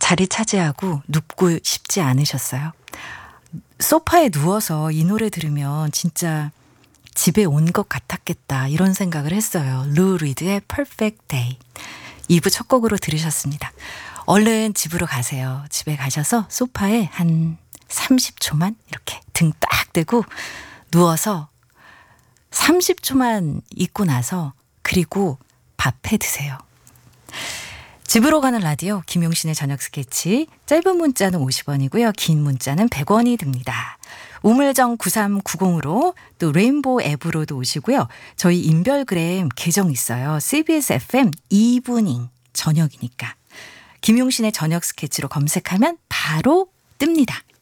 자리 차지하고 눕고 싶지 않으셨어요? 소파에 누워서 이 노래 들으면 진짜 집에 온 것 같았겠다 이런 생각을 했어요. 루 리드의 Perfect Day. 2부 첫 곡으로 들으셨습니다. 얼른 집으로 가세요. 집에 가셔서 소파에 한 30초만 이렇게 등 딱 대고 누워서 30초만 있고 나서 그리고 밥 해 드세요. 집으로 가는 라디오 김용신의 저녁 스케치. 짧은 문자는 50원이고요. 긴 문자는 100원이 듭니다. 우물정 9390으로 또 레인보우 앱으로도 오시고요. 저희 인별그램 계정 있어요. CBS FM 이브닝 저녁이니까. 김용신의 저녁 스케치로 검색하면 바로 뜹니다.